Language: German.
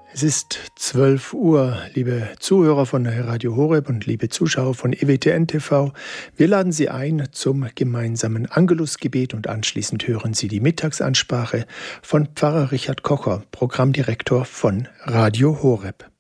Es ist 12 Uhr, liebe Zuhörer von Radio Horeb und liebe Zuschauer von EWTN TV. Wir laden Sie ein zum gemeinsamen Angelusgebet und anschließend hören Sie die Mittagsansprache von Pfarrer Richard Kocher, Programmdirektor von Radio Horeb.